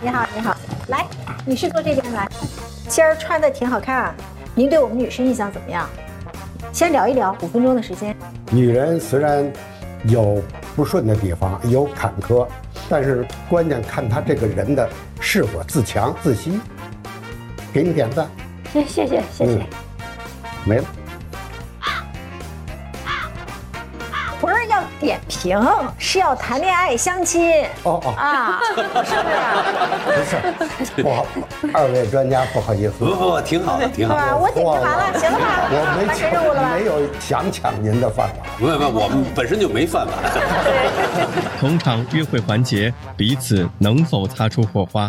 你好，你好，来，女士坐这边来。今儿穿的挺好看，您对我们女士印象怎么样？先聊一聊，5分钟的时间。 女人虽然有不顺的地方，有坎坷，但是关键看她这个人的是否自强自信。给你点赞。 谢谢。 没了。 不是要点评，是要谈恋爱相亲。啊，是不是，不好，2位专家不好意思。 不，挺好的，挺好的。 我点评完了，行了吧？ 我完成任务了吧？ 没有想抢您的饭碗。 不，我们本身就没饭碗。 同场约会环节，彼此能否擦出火花？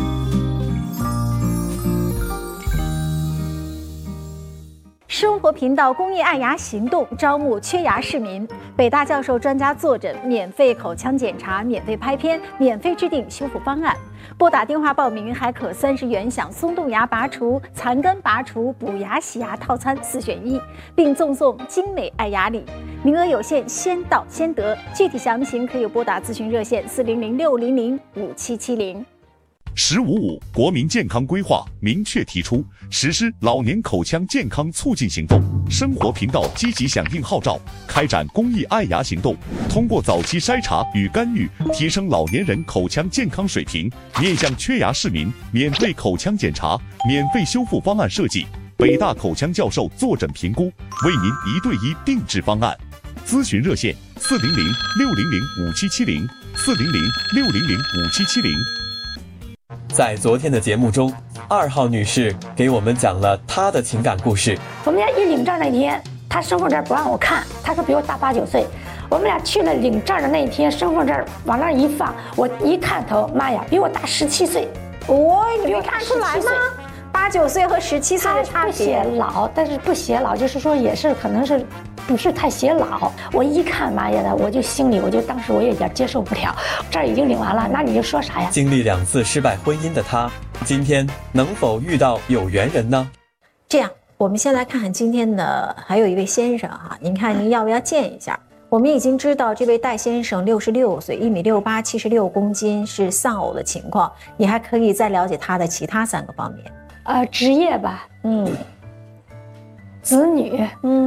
生活频道公益爱牙行动招募缺牙市民，北大教授专家坐诊，免费口腔检查，免费拍片，免费制定修复方案。拨打电话报名，还可30元享松动牙拔除、残根拔除、补牙洗牙套餐4选1，并赠送精美爱牙礼。名额有限，先到先得。具体详情可以拨打咨询热线400-600-5770。 “15.5”国民健康规划明确提出，实施老年口腔健康促进行动。生活频道积极响应号召，开展公益爱牙行动，通过早期筛查与干预，提升老年人口腔健康水平。面向缺牙市民，免费口腔检查，免费修复方案设计，北大口腔教授坐诊评估，为您1对1定制方案。咨询热线400-600-5770，400-600-5770。 在昨天的节目中，2号女士给我们讲了她的情感故事。 我们俩一领证那天，她身份证不让我看，她说比我大8、9岁。我们俩去了领证的那一天，身份证往那一放，我一看头，妈呀，比我大17岁。 你没看出来吗？8、9岁和17岁的差别。 不写老，但是不写老，就是说也是可能是。不是太写老，我一看妈呀的，我就心里当时我也有点接受不了。这儿已经领完了，那你就说啥呀？ 经历2次失败婚姻的她，今天能否遇到有缘人呢？ 这样，我们先来看看今天的还有一位先生哈，您看您要不要见一下？我们已经知道这位戴先生66岁，1米68 76公斤，是丧偶的情况。你还可以再了解他的其他3个方面。 职业吧，子女，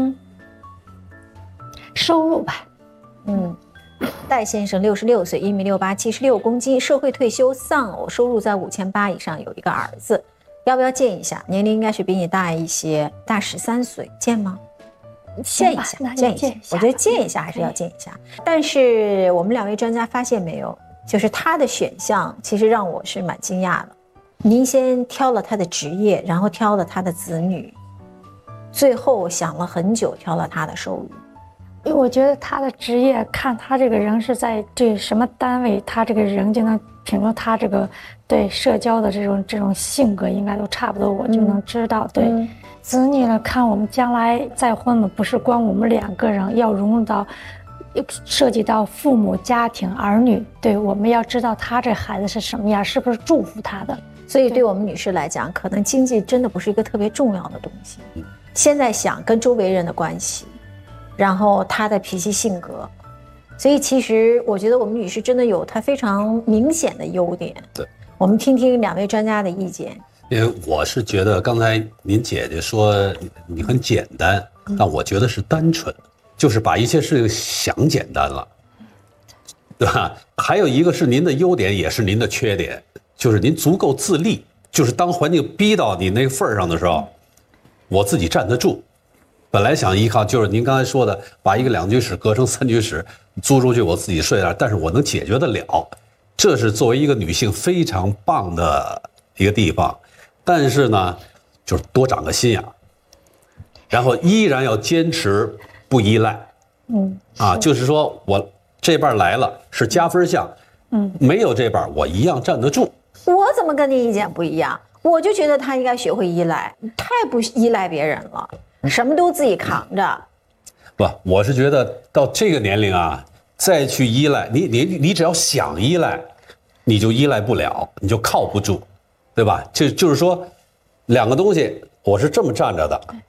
收入吧， 戴先生66岁，1米68 76公斤，社会退休，丧偶，收入在5800以上，有一个儿子。要不要见一下？年龄应该是比你大一些，大13岁，见吗？见一下，我觉得见一下还是要见一下。但是我们2位专家发现没有，就是他的选项其实让我是蛮惊讶的。您先挑了他的职业，然后挑了他的子女，最后想了很久，挑了他的收入。 因为我觉得他的职业，看他这个人是在对什么单位，他这个人就能品出他这个对社交的这种性格应该都差不多，我就能知道。对，子女呢，看我们将来再婚嘛，不是光我们2个人，要融入到，涉及到父母、家庭、儿女。对，我们要知道他这孩子是什么样，是不是祝福他的。 所以对我们女士来讲，可能经济真的不是一个特别重要的东西。现在想跟周围人的关系。然后他的脾气性格，所以其实我觉得我们女士真的有她非常明显的优点。 对， 我们听听2位专家的意见。 因为我是觉得刚才您姐姐说你很简单，但我觉得是单纯，就是把一切事情想简单了，对吧？还有一个是您的优点，也是您的缺点，就是您足够自立，就是当环境逼到你那个份儿上的时候，我自己站得住。本来想依靠，就是您刚才说的，把一个2居室隔成3居室，租出去我自己睡那儿，但是我能解决得了，这是作为一个女性非常棒的一个地方。但是呢，就是多长个心眼，然后依然要坚持不依赖。就是说我这半来了是加分项，没有这半我一样站得住。 我怎么跟你意见不一样？我就觉得他应该学会依赖，太不依赖别人了。什么都自己扛着， 不，我是觉得到这个年龄啊，再去依赖你只要想依赖，你就依赖不了，你就靠不住，对吧？就是说，2个东西，我是这么站着的，